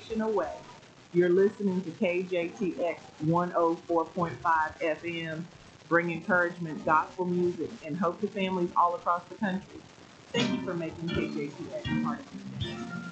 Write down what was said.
temptation away. You're listening to KJTX 104.5 FM, bring encouragement, gospel music, and hope to families all across the country. Thank you for making KJTX part of your day.